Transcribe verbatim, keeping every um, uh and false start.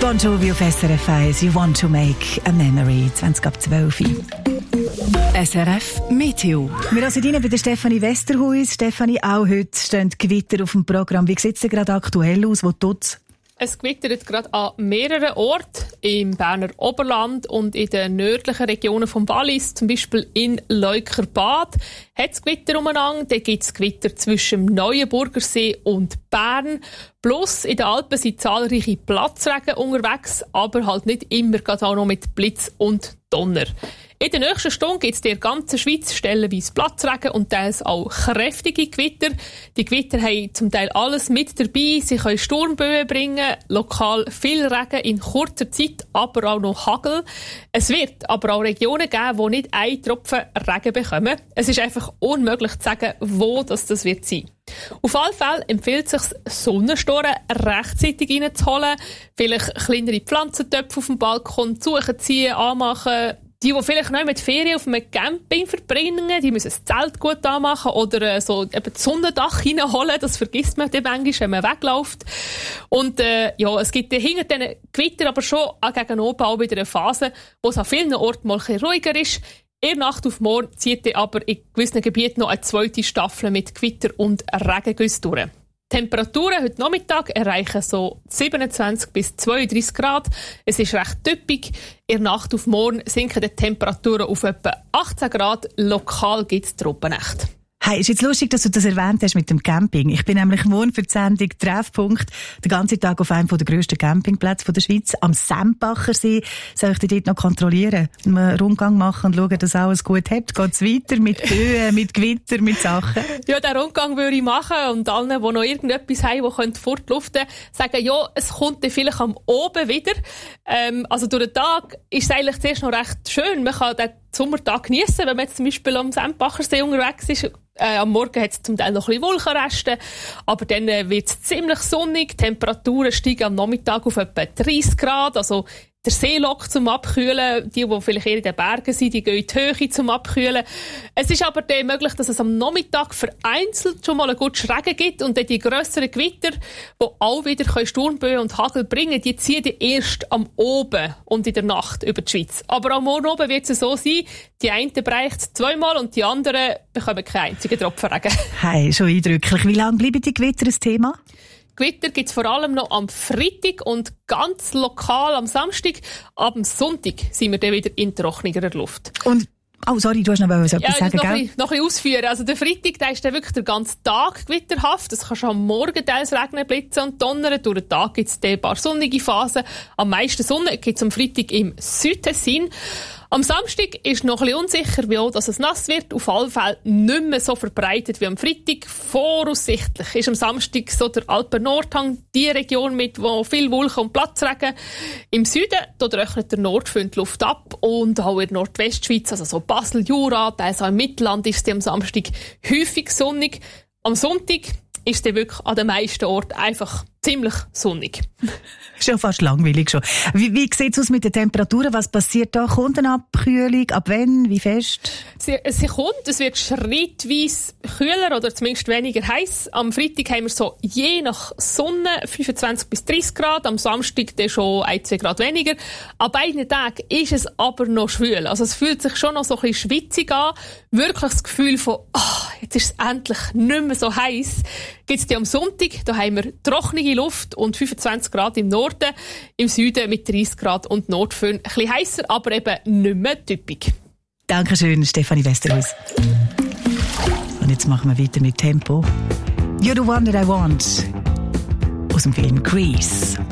Bon Jovi auf S R F eins, You Want to Make a Memory, zwanzig ab zwölf. S R F Meteo. Wir sind rein bei der Stefanie Westerhuis. Stefanie, auch heute stehen Gewitter auf dem Programm. Wie sieht es denn gerade aktuell aus? Wo tut's? Es gewittert gerade an mehreren Orten im Berner Oberland und in den nördlichen Regionen vom Wallis, zum Beispiel in Leukerbad, hat es Gewitter umeinander. Dann gibt es Gewitter zwischen dem Neuenburgersee und Bern. Plus in den Alpen sind zahlreiche Platzregen unterwegs, aber halt nicht immer gerade auch noch mit Blitz und Donner. In der nächsten Stunde gibt es in der ganzen Schweiz stellenweise Platzregen und teils auch kräftige Gewitter. Die Gewitter haben zum Teil alles mit dabei. Sie können Sturmböen bringen, lokal viel Regen in kurzer Zeit, aber auch noch Hagel. Es wird aber auch Regionen geben, die nicht einen Tropfen Regen bekommen. Es ist einfach unmöglich zu sagen, wo das, das wird sein. Auf alle Fälle empfiehlt es sich, Sonnenstoren rechtzeitig reinzuholen, vielleicht kleinere Pflanzentöpfe auf dem Balkon suchen, ziehen, anmachen. Die, die vielleicht noch mit Ferien auf einem Camping verbringen, die müssen das Zelt gut anmachen oder äh, so eben das Sonnendach reinholen. Das vergisst man dann manchmal, wenn man wegläuft. Und äh, ja, es gibt hinter diesen Gewitter aber schon gegen oben auch wieder eine Phase, wo es an vielen Orten mal ein bisschen ruhiger ist. In der Nacht auf morgen zieht dann aber in gewissen Gebieten noch eine zweite Staffel mit Gewitter und Regengüssen durch. Die Temperaturen heute Nachmittag erreichen so siebenundzwanzig bis zweiunddreißig Grad. Es ist recht typisch. In der Nacht auf morgen sinken die Temperaturen auf etwa achtzehn Grad. Lokal gibt es Trockennächte. Hey, ist jetzt lustig, dass du das erwähnt hast mit dem Camping. Ich bin nämlich morgen für die Sendung Treffpunkt den ganzen Tag auf einem der grössten Campingplätze der Schweiz, am Sempachersee. Soll ich dich dort noch kontrollieren, einen Rundgang machen und schauen, dass alles gut hat? Geht es weiter mit Böen, mit Gewitter, mit Sachen? Ja, den Rundgang würde ich machen und allen, die noch irgendetwas haben, die fortluften können, sagen, ja, es kommt dann vielleicht am Oben wieder. Ähm, also durch den Tag ist es eigentlich zuerst noch recht schön. Man kann den Sommertag geniessen, wenn man jetzt zum Beispiel am Sempachersee unterwegs ist. Äh, am Morgen hat es zum Teil noch ein bisschen Wolkenreste, aber dann äh, wird es ziemlich sonnig. Die Temperaturen steigen am Nachmittag auf etwa dreißig Grad, also der See lockt zum Abkühlen. Die, die vielleicht eher in den Bergen sind, die gehen in die Höhe zum Abkühlen. Es ist aber dann möglich, dass es am Nachmittag vereinzelt schon mal einen guten Regen gibt und dann die grösseren Gewitter, die auch wieder Sturmböen und Hagel bringen können, die ziehen dann erst am Oben und in der Nacht über die Schweiz. Aber am Morgen oben wird es so sein, die einen bereicht es zweimal und die anderen bekommen keinen einzigen Tropfen Regen. Hey, schon eindrücklich. Wie lange bleiben die Gewitter ein Thema? Gewitter gibt es vor allem noch am Freitag und ganz lokal am Samstag. Ab dem Sonntag sind wir dann wieder in trockener Luft. Und oh, sorry, du hast noch etwas ja, sagen, noch gell? Ein, noch ein bisschen ausführen. Also der Freitag, der ist dann wirklich den ganzen Tag gewitterhaft. Es kann schon am Morgen teils regnen, blitzen und donnern. Durch den Tag gibt es ein paar sonnige Phasen. Am meisten Sonne gibt es am Freitag im Südtessin. Am Samstag ist noch ein bisschen unsicher, wie auch dass es nass wird. Auf alle Fälle nicht mehr so verbreitet wie am Freitag. Voraussichtlich ist am Samstag so der Alpen-Nordhang die Region mit, wo viel Wolken und Platzregen. Im Süden dort rechnet der Nordfront die Luft ab und auch in der Nordwestschweiz, also so Basel, Jura, teils auch im Mittelland ist es am Samstag häufig sonnig. Am Sonntag ist es wirklich an den meisten Orten einfach ziemlich sonnig. Schon fast langweilig schon. Wie, wie sieht es aus mit den Temperaturen? Was passiert da? Kommt eine Abkühlung? Ab wann? Wie fest? Sie, sie kommt. Es wird schrittweise kühler oder zumindest weniger heiß. Am Freitag haben wir so je nach Sonne fünfundzwanzig bis dreißig Grad. Am Samstag dann schon ein, zwei Grad weniger. An beiden Tagen ist es aber noch schwül. Also es fühlt sich schon noch so ein bisschen schwitzig an. Wirklich das Gefühl von, ah, jetzt ist es endlich nicht mehr so heiß. Gibt es am Sonntag, da haben wir trockene Luft und fünfundzwanzig Grad im Norden, im Süden mit dreißig Grad und Nordföhn. Ein bisschen heißer, aber eben nicht mehr typisch. Dankeschön, Stefanie Westerhuis. Und jetzt machen wir weiter mit Tempo. You're the one that I want. Aus dem Film Grease.